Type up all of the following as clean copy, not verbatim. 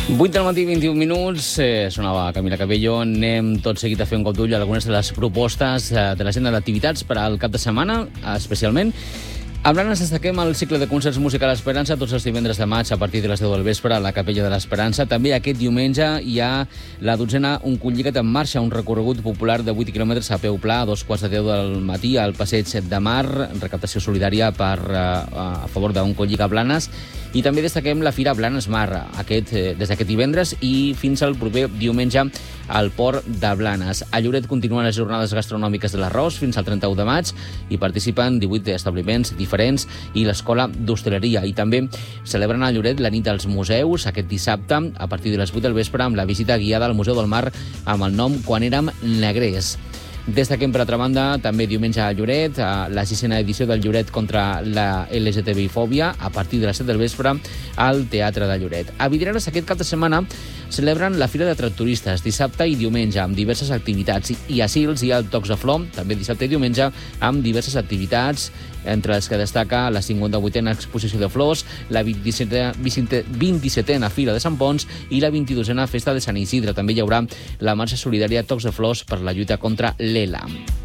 8 del matí, 21 minuts, sonava Camila Cabello. Anem tot seguit a fer un cop d'ull a algunes de les propostes de l'agenda d'activitats per al cap de setmana, especialment. A Blanes destaquem el cicle de concerts Música a l'Esperança tots els divendres de maig a partir de les 10 del vespre a la Capella de l'Esperança. També aquest diumenge hi ha la dotzena Un cul lligat en marxa, un recorregut popular de 8 quilòmetres a peu pla a 2:15 del matí al Passeig de Mar, recaptació solidària a favor d'un cul lligat a Blanes. I també destaquem la Fira Blanes Mar, des d'aquest divendres i fins al proper diumenge al Port de Blanes. A Lloret continuen les jornades gastronòmiques de l'Arròs fins al 31 de maig i participen 18 establiments diferents i l'Escola d'Hostaleria. I també celebren a Lloret la nit dels museus aquest dissabte a partir de les 8 del vespre amb la visita guiada al Museu del Mar amb el nom Quan érem negrers. Destaquem, per altra banda, també diumenge a Lloret, la 6a edició del Lloret contra la LGTBI-fòbia, a partir de les 7 del vespre, al Teatre de Lloret. A Vidreres, aquest cap de setmana, celebren la Fira de Tractoristes, dissabte i diumenge, amb diverses activitats. I a Sils hi ha Tocs de Flor, també dissabte i diumenge, amb diverses activitats, entre les que destaca la 58a Exposició de Flors, la 27a Fira de Sant Pons i la 22a Festa de Sant Isidre. També hi haurà la marxa solidària Tocs de Flors per la lluita contra l'ELA.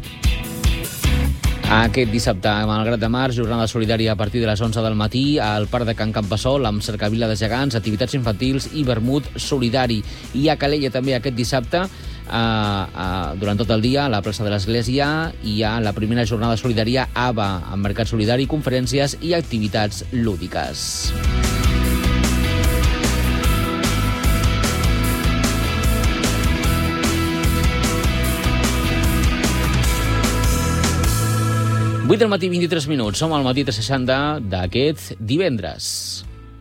Aquest dissabte, a Malgrat de Mar, jornada solidària a partir de les 11 del matí al Parc de Can Campassol, amb cercavila de gegants, activitats infantils i vermut solidari. I a Calella també aquest dissabte, durant tot el dia, a la plaça de l'Església, hi ha la primera jornada solidària ABA, amb mercat solidari, conferències i activitats lúdiques. Vuit del matí, 23 minuts. Som al matí 360 d'aquest divendres.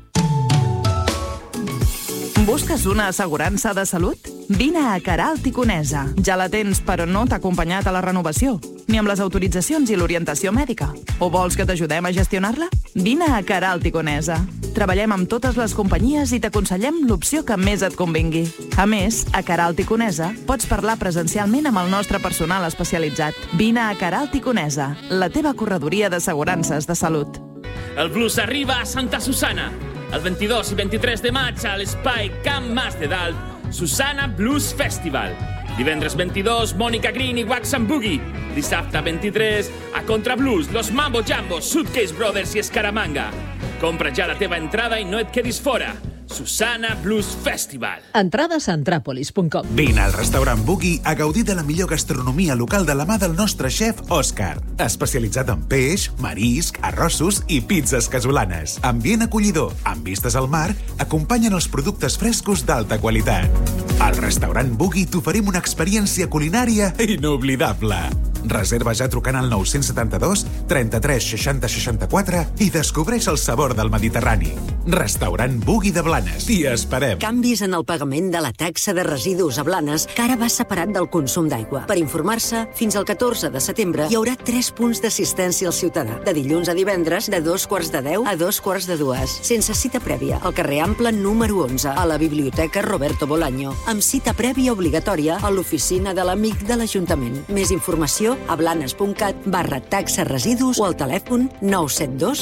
Busques una assegurança de salut? Vine a Queralt i Conesa. Ja la tens, però no t'ha acompanyat a la renovació, ni amb les autoritzacions i l'orientació mèdica. O vols que t'ajudem a gestionar-la? Vine a Queralt i Conesa. Treballem amb totes les companyies i t'aconsellem l'opció que més et convingui. A més, a Queralt i Conesa pots parlar presencialment amb el nostre personal especialitzat. Vine a Queralt i Conesa, la teva corredoria d'assegurances de salut. El blues arriba a Santa Susana. El 22 i 23 de maig a l'Espai Camp Mas de Dalt, Susana Blues Festival. Divendres 22, Mònica Green i Wax and Boogie. Dissabte 23, a Contrablues, Los Mambo Jambo, Suitcase Brothers i Escaramanga. Compra ja la teva entrada i no et quedis fora. Susana Blues Festival. Entrades a Antràpolis.com. Vine al restaurant Boogie a gaudir de la millor gastronomia local de la mà del nostre xef Òscar. Especialitzat en peix, marisc, arrossos i pizzas casolanes. Ambient acollidor, amb vistes al mar, acompanyen els productes frescos d'alta qualitat. Al restaurant Boogie t'oferim una experiència culinària inoblidable. Reserva ja trucant al 972 33 60 64 i descobreix el sabor del Mediterrani. Restaurant Boogie de Blanes. T'hi esperem. Canvis en el pagament de la taxa de residus a Blanes, que ara va separat del consum d'aigua. Per informar-se, fins al 14 de setembre hi haurà 3 punts d'assistència al ciutadà. De dilluns a divendres, de 2:15 a 2:45. Sense cita prèvia, al carrer Ample número 11, a la Biblioteca Roberto Bolaño, amb cita prèvia obligatòria a l'oficina de l'amic de l'Ajuntament. Més informació a blanes.cat/taxa residus o al telèfon 972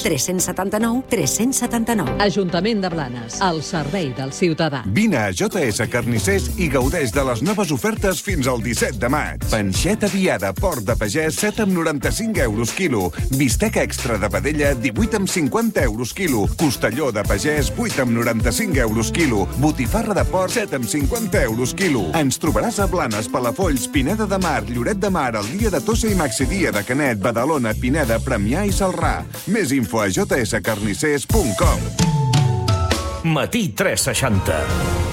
379 379. Ajuntament de Blanes, al servei del ciutadà. Vine a JS Carnissers i gaudeix de les noves ofertes fins al 17 de maig. Panxeta viada Port de Pagès, 7,95 € quilo. Bisteca extra de vedella, 18,50 € quilo. Costelló de Pagès, 8,95 € quilo. Botifarra de porc, 7,50 € quilo. Ens trobaràs a Blanes, Palafolls, Pineda de Mar, Lloret de Mar, el dia de Tossa i Maxidia de Canet, Badalona, Pineda, Premià i Celrà. Més info a jscarnissers.com. Matí 360.